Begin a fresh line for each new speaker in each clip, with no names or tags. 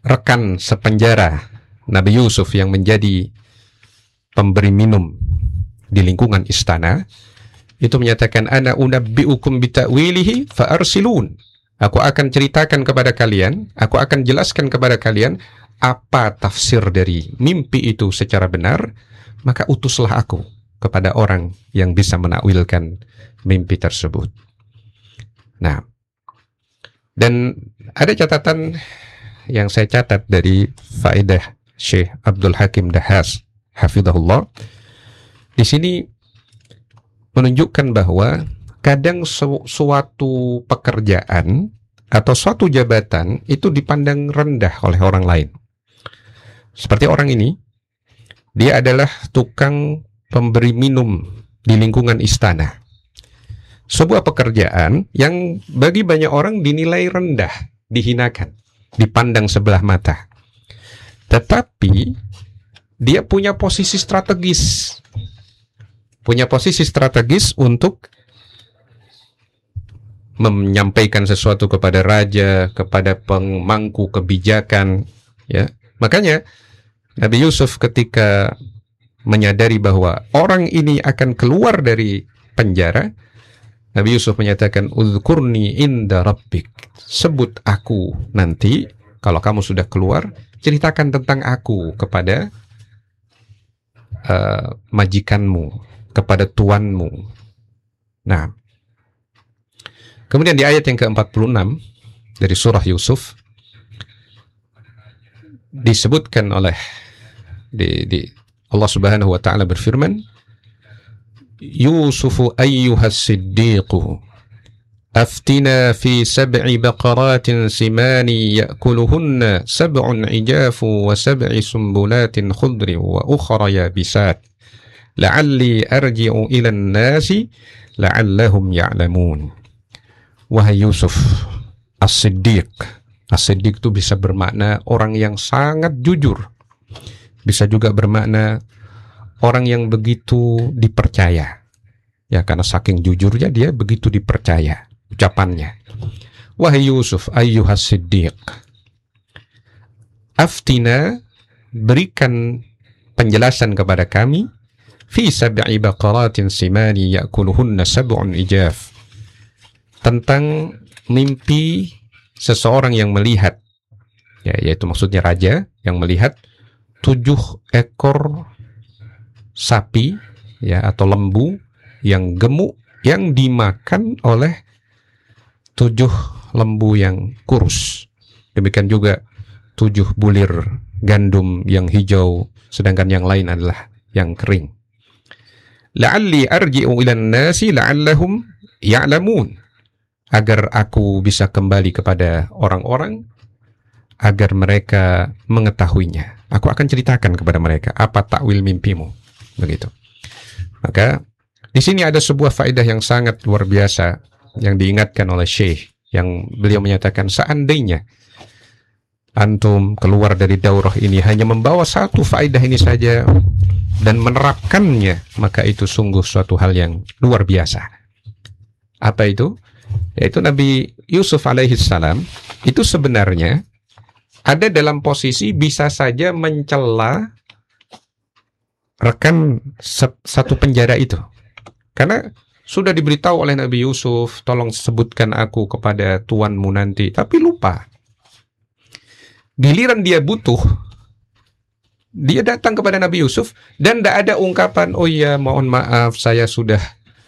rekan sepenjara Nabi Yusuf yang menjadi pemberi minum di lingkungan istana itu menyatakan, ana unabbi'ukum bita'wilihi fa'arsilun. Aku akan ceritakan kepada kalian, aku akan jelaskan kepada kalian apa tafsir dari mimpi itu secara benar, maka utuslah aku kepada orang yang bisa menakwilkan mimpi tersebut. Nah, dan ada catatan yang saya catat dari faedah Syekh Abdul Hakim Dahas hafizahullah. Di sini menunjukkan bahwa kadang suatu pekerjaan atau suatu jabatan itu dipandang rendah oleh orang lain. Seperti orang ini, dia adalah tukang pemberi minum di lingkungan istana. Sebuah pekerjaan yang bagi banyak orang dinilai rendah, dihinakan, dipandang sebelah mata. Tetapi dia punya posisi strategis. Untuk menyampaikan sesuatu kepada raja, kepada pemangku kebijakan, ya. Makanya Nabi Yusuf ketika menyadari bahwa orang ini akan keluar dari penjara, Nabi Yusuf menyatakan, "Udhkurni inda rabbik." Sebut aku nanti kalau kamu sudah keluar, ceritakan tentang aku kepada majikanmu, kepada tuanmu. Nah, kemudian di ayat yang ke-46 dari surah Yusuf disebutkan oleh di Allah Subhanahu wa taala berfirman, Yusufu ayyuhas siddiqu aftina fi sab'i baqaratin simani ya'kuluhunna sab'un ijafu wa sab'i sumbulatin khudri wa ukhra yabisat la'alli arji'u ila an-nasi la'allahum ya'lamun. Wahai Yusuf, as-siddiq. As-siddiq itu bisa bermakna orang yang sangat jujur, bisa juga bermakna orang yang begitu dipercaya, ya, karena saking jujurnya dia begitu dipercaya ucapannya. Wahai Yusuf ayyuhas siddiq, aftina, berikan penjelasan kepada kami, fi sab'i baqaratin simani ya'kuluhunna sab'un ijaf, tentang mimpi seseorang yang melihat, ya, yaitu maksudnya raja yang melihat 7 ekor sapi, ya, atau lembu yang gemuk yang dimakan oleh 7 lembu yang kurus. Demikian juga 7 bulir gandum yang hijau, sedangkan yang lain adalah yang kering. La'alli arji'u ilan nasi la'allahum ya'lamun, agar aku bisa kembali kepada orang-orang agar mereka mengetahuinya. Aku akan ceritakan kepada mereka apa takwil mimpimu. Begitu. Maka di sini ada sebuah faedah yang sangat luar biasa yang diingatkan oleh Syekh, yang beliau menyatakan, seandainya antum keluar dari daurah ini hanya membawa satu faedah ini saja dan menerapkannya, maka itu sungguh suatu hal yang luar biasa. Apa itu? Yaitu Nabi Yusuf alaihissalam itu sebenarnya ada dalam posisi bisa saja mencela rekan satu penjara itu, karena sudah diberitahu oleh Nabi Yusuf, tolong sebutkan aku kepada tuanmu nanti, tapi lupa. Giliran dia butuh, dia datang kepada Nabi Yusuf dan tidak ada ungkapan, oh ya mohon maaf saya sudah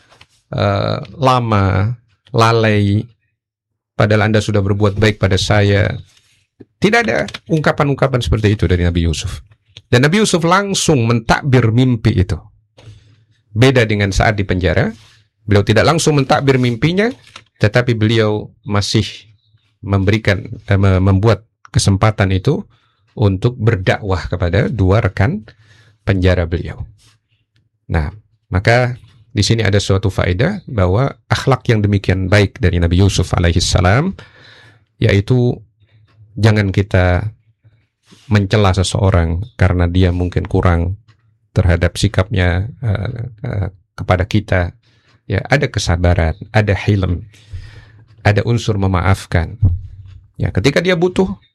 lama lalai, padahal Anda sudah berbuat baik pada saya. Tidak ada ungkapan-ungkapan seperti itu dari Nabi Yusuf. Dan Nabi Yusuf langsung mentakbir mimpi itu. Beda dengan saat di penjara, beliau tidak langsung mentakbir mimpinya, tetapi beliau masih membuat kesempatan itu untuk berdakwah kepada 2 rekan penjara beliau. Nah, maka di sini ada suatu faedah bahwa akhlak yang demikian baik dari Nabi Yusuf alaihissalam, yaitu jangan kita mencela seseorang karena dia mungkin kurang terhadap sikapnya kepada kita. Ya, ada kesabaran, ada hilm, ada unsur memaafkan. Ya, ketika dia butuh,